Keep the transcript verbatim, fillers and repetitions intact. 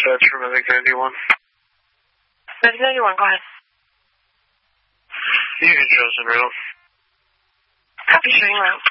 dispatch from Medic ninety-one. Medic ninety-one, go ahead. You can chosen route. Copy, showing route.